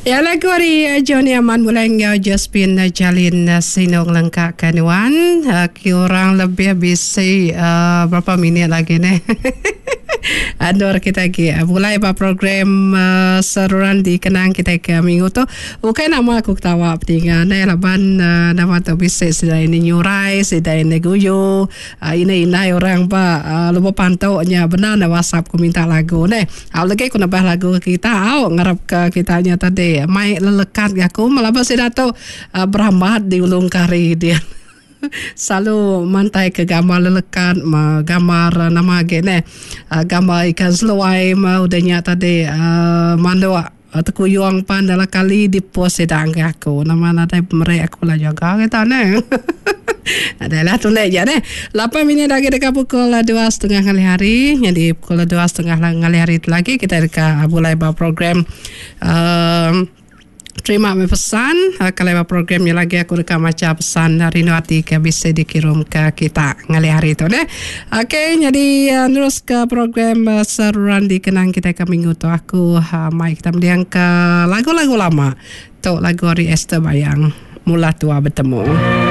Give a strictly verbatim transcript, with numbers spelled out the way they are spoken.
Ya lagu hari uh, Johnny Aman mulai ngau Josephine uh, jalin uh, sinong lengkap kanuan uh, kurang lebih bisa uh, berapa minit lagi ni. Andor kita lagi uh, mulai apa program uh, seruan di kenang kita ke minggu tu. Bukan nama aku ketawa petingan ni laban uh, nama tu bisa sudah ini nyurai sudah ini guyo uh, ini inai orang pa uh, lupa pantaunya benar na WhatsApp ku minta lagu ni. Aku lagi aku nambah lagu kita. Aku ngarap ke kitanya tadi. Mai lelekat aku malah pasal dato uh, berhambat di ulung kari dia. Selalu mantai ke gambar lelekat ma gambar uh, nama gene uh, gambar ikan seluai ma udahnya tadi uh, mandoa atau kuyuang pan dalam kali di pos sedang aku nama nada mereka aku lah jaga kita ne. Adalah tulis je ne. lapan minit lagi dekat pukul dua setengah kali hari. Jadi pukul dua setengah kali hari itu lagi kita dekat mulai bawa program um, terima pesan. Kalau programnya lagi aku dekat macam pesan hari nu hati ke bisa dikirim ke kita ngali hari itu ne. Okey, jadi uh, terus ke program uh, seruan dikenang kita ke minggu tu aku uh, mai kita melihat ke lagu-lagu lama. Tu lagu Ari Esther Bayang Mula Tua Bertemu.